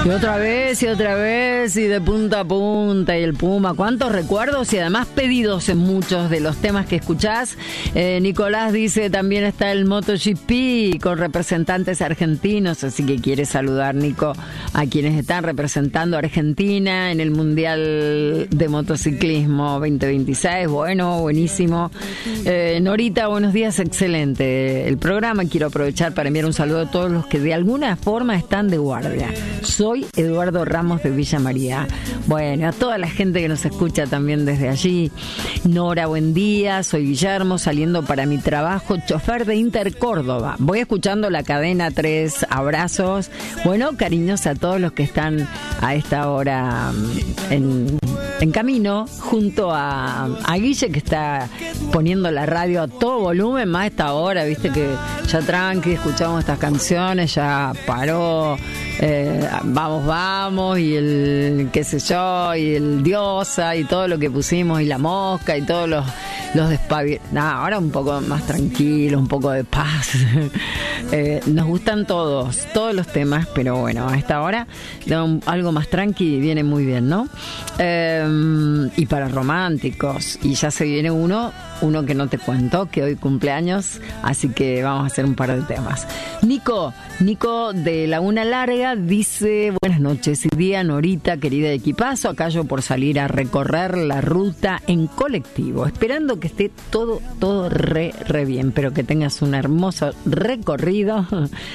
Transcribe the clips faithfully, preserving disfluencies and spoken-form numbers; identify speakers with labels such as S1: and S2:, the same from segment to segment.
S1: Y otra vez, y otra vez, y de punta a punta, y el Puma. ¿Cuántos recuerdos? Y además pedidos en muchos de los temas que escuchás. Eh, Nicolás dice, también está el MotoGP con representantes argentinos, así que quiere saludar, Nico, a quienes están representando a Argentina en el Mundial de Motociclismo veinte veintiséis. Bueno, buenísimo. Eh, Norita, buenos días, excelente el programa. Quiero aprovechar para enviar un saludo a todos los que de alguna forma están de guardia. Soy Eduardo Ramos de Villa María. Bueno, a toda la gente que nos escucha también desde allí. Nora, buen día. Soy Guillermo, saliendo para mi trabajo, chofer de Inter Córdoba. Voy escuchando la cadena tres. Abrazos. Bueno, cariños a todos los que están a esta hora en, en camino, junto a, a Guille, que está poniendo la radio a todo volumen, más a esta hora, viste que ya tranqui, escuchamos estas canciones, ya paró. Eh, vamos, vamos, y el qué sé yo, y el Diosa, y todo lo que pusimos, y la mosca, y todos los, los despabilados. Nah, ahora un poco más tranquilo, un poco de paz. eh, nos gustan todos, todos los temas, pero bueno, a esta hora un, algo más tranqui viene muy bien, ¿no? Eh, y para románticos, y ya se viene uno, uno que no te cuento, que hoy cumpleaños, así que vamos a hacer un par de temas. Nico, Nico de Laguna Larga dice, buenas noches y día, Norita, querida de equipazo, acá yo por salir a recorrer la ruta en colectivo, esperando que esté todo, todo re, re bien, pero que tengas un hermoso recorrido,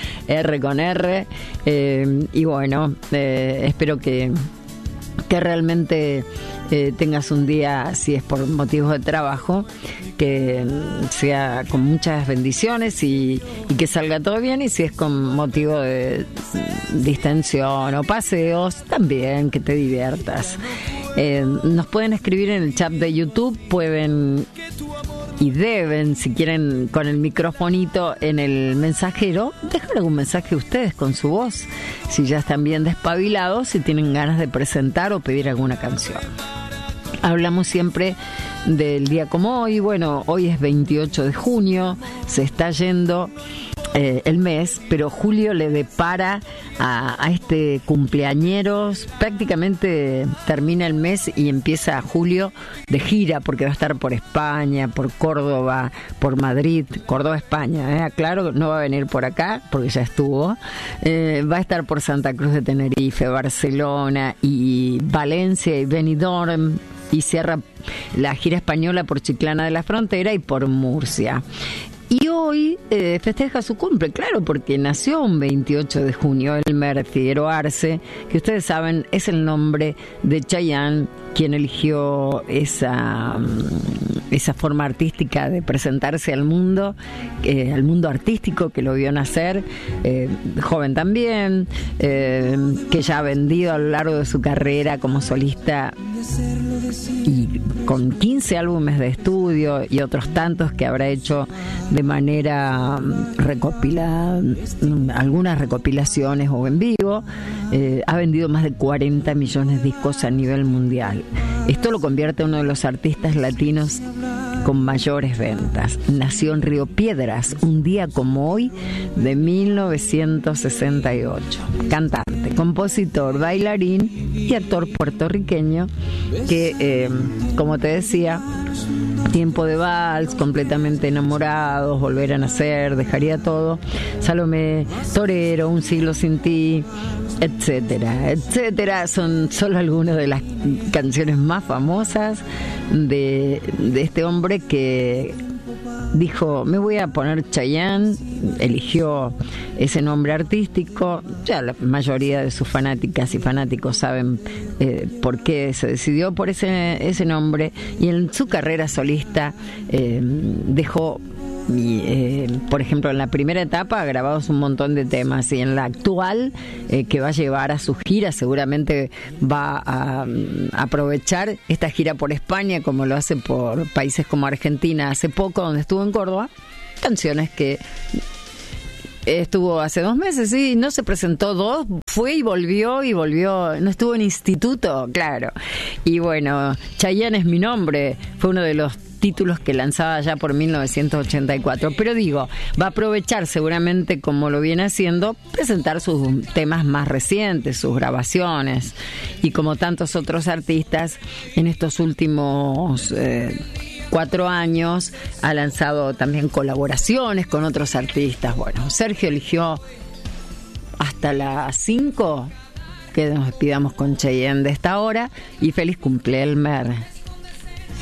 S1: R con R, eh, y bueno, eh, espero que, que realmente eh, tengas un día, si es por motivos de trabajo, que sea con muchas bendiciones y, y que salga todo bien, y si es con motivo de distensión o paseos, también que te diviertas. Eh, nos pueden escribir en el chat de YouTube, pueden y deben, si quieren, con el microfonito en el mensajero, dejar algún mensaje ustedes con su voz, si ya están bien despabilados, si tienen ganas de presentar o pedir alguna canción. Hablamos siempre del día como hoy. Bueno, hoy es veintiocho de junio, se está yendo eh, el mes, pero julio le depara a, a este cumpleañeros. Prácticamente termina el mes y empieza julio de gira, porque va a estar por España, por Córdoba, por Madrid. Córdoba, España, ¿eh? Claro, no va a venir por acá porque ya estuvo. Eh, va a estar por Santa Cruz de Tenerife, Barcelona y Valencia y Benidorm, y cierra la gira española por Chiclana de la Frontera y por Murcia. Y hoy eh, festeja su cumple, claro, porque nació un veintiocho de junio Elmer Figueroa Arce, que ustedes saben es el nombre de Chayanne, quien eligió esa, esa forma artística de presentarse al mundo, eh, al mundo artístico, que lo vio nacer, eh, joven también, eh, que ya ha vendido a lo largo de su carrera como solista, y con quince álbumes de estudio y otros tantos que habrá hecho de manera recopilada, algunas recopilaciones o en vivo, eh, ha vendido más de cuarenta millones de discos a nivel mundial. Esto lo convierte en uno de los artistas latinos con mayores ventas. Nació en Río Piedras, un día como hoy de mil novecientos sesenta y ocho. Cantante, compositor, bailarín y actor puertorriqueño que, eh, como te decía, Tiempo de Vals, Completamente Enamorados, Volver a Nacer, Dejaría Todo, Salomé, Torero, Un Siglo Sin Ti, etcétera, etcétera. Son solo algunas de las canciones más famosas de, de este hombre que dijo, me voy a poner Chayanne, eligió ese nombre artístico. Ya la mayoría de sus fanáticas y fanáticos saben eh, por qué se decidió por ese, ese nombre, y en su carrera solista eh, dejó, y, eh, por ejemplo, en la primera etapa grabados un montón de temas, y en la actual, eh, que va a llevar a su gira, seguramente va a, a aprovechar esta gira por España, como lo hace por países como Argentina hace poco, donde estuvo en Córdoba, canciones que Estuvo hace dos meses, sí, no se presentó dos, fue y volvió y volvió, no estuvo en instituto, claro. Y bueno, Chayanne es mi nombre, fue uno de los títulos que lanzaba ya por mil novecientos ochenta y cuatro, pero digo, va a aprovechar seguramente, como lo viene haciendo, presentar sus temas más recientes, sus grabaciones, y como tantos otros artistas en estos últimos eh, cuatro años ha lanzado también colaboraciones con otros artistas. Bueno, Sergio eligió hasta las cinco que nos despidamos con Chayanne de esta hora, y feliz cumple, Elmer.